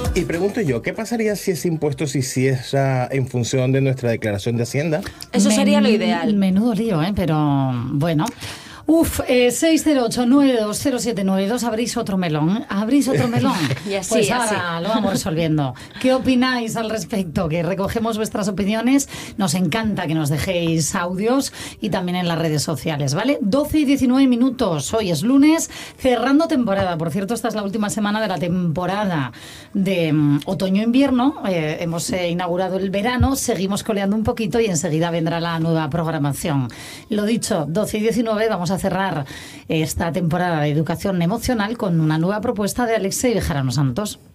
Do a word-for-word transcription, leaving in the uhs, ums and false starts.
Y pregunto yo, ¿qué pasaría si ese impuesto se hiciera en función de nuestra declaración de Hacienda? Eso Men- sería lo ideal. Menudo lío, ¿eh? Pero bueno. Uf, eh, seis cero ocho nueve dos cero siete nueve dos, abrís otro melón, abrís otro melón. Y así, pues así. ahora lo vamos resolviendo. ¿Qué opináis al respecto? Que recogemos vuestras opiniones, nos encanta que nos dejéis audios y también en las redes sociales, ¿vale? doce y diecinueve minutos, hoy es lunes, cerrando temporada. Por cierto, esta es la última semana de la temporada de um, otoño-invierno. Eh, hemos eh, inaugurado el verano, seguimos coleando un poquito y enseguida vendrá la nueva programación. Lo dicho, doce y diecinueve, vamos a cerrar esta temporada de educación emocional con una nueva propuesta de Alexei Bejarano Santos.